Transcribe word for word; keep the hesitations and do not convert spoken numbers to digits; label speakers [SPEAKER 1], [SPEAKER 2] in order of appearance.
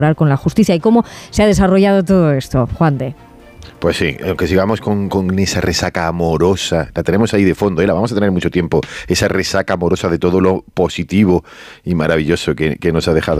[SPEAKER 1] con la justicia. ¿Y cómo se ha desarrollado todo esto, Juan de?
[SPEAKER 2] Pues sí, aunque sigamos con, con esa resaca amorosa, la tenemos ahí de fondo, ¿eh? La vamos a tener mucho tiempo, esa resaca amorosa de todo lo positivo y maravilloso que, que nos ha dejado